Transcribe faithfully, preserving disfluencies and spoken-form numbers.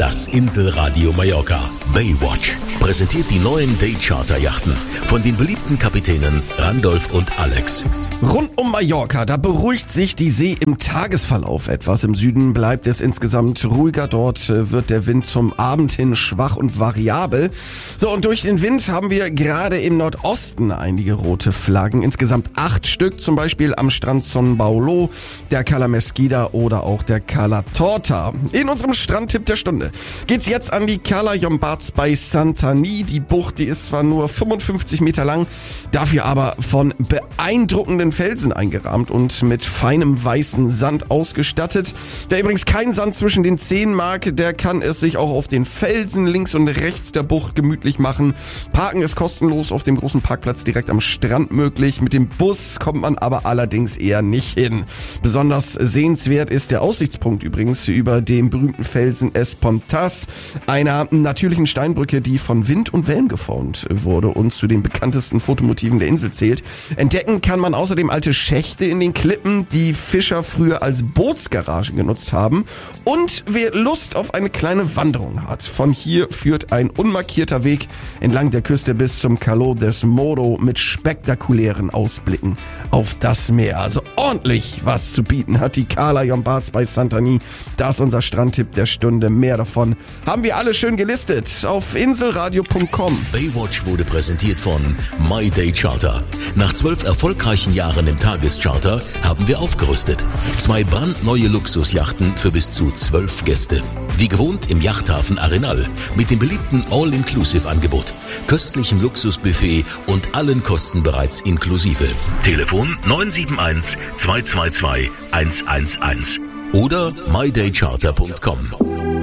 Das Inselradio Mallorca Baywatch präsentiert die neuen Daycharter-Yachten von den beliebten Kapitänen Randolph und Alex. Rund um Mallorca, da beruhigt sich die See im Tagesverlauf etwas. Im Süden bleibt es insgesamt ruhiger. Dort wird der Wind zum Abend hin schwach und variabel. So, und durch den Wind haben wir gerade im Nordosten einige rote Flaggen. Insgesamt acht Stück, zum Beispiel am Strand Son Paulo, der Cala Mesquida oder auch der Cala Torta. In unserem Strandtipp der Stunde geht's jetzt an die Cala Llombards bei Santanyí. Die Bucht, die ist zwar nur fünfundfünfzig Meter lang, dafür aber von beeindruckenden Felsen eingerahmt und mit feinem weißen Sand ausgestattet. Wer übrigens keinen Sand zwischen den Zehen mag, der kann es sich auch auf den Felsen links und rechts der Bucht gemütlich machen. Parken ist kostenlos auf dem großen Parkplatz direkt am Strand möglich. Mit dem Bus kommt man aber allerdings eher nicht hin. Besonders sehenswert ist der Aussichtspunkt übrigens über dem berühmten Felsen Espontas, einer natürlichen Steinbrücke, die von Wind und Wellen geformt wurde und zu den bekanntesten Fotomotiven der Insel zählt. Entdecken kann man außerdem alte Schächte in den Klippen, die Fischer früher als Bootsgaragen genutzt haben. Und wer Lust auf eine kleine Wanderung hat, von hier führt ein unmarkierter Weg entlang der Küste bis zum Calo des Moro mit spektakulären Ausblicken auf das Meer. Also ordentlich was zu bieten hat die Cala Llombards bei Santanyí. Das ist unser Strandtipp der Stunde. Mehr davon haben wir alle schön gelistet auf inselradio punkt com. Baywatch wurde präsentiert von My Day Charter. Nach zwölf erfolgreichen Jahren im Tagescharter haben wir aufgerüstet. Zwei brandneue Luxusjachten für bis zu zwölf Gäste. Wie gewohnt im Yachthafen Arenal mit dem beliebten All-Inclusive-Angebot, köstlichem Luxusbuffet und allen Kosten bereits inklusive. Telefon neun sieben eins zwei zwei zwei eins eins eins oder my day charter punkt com.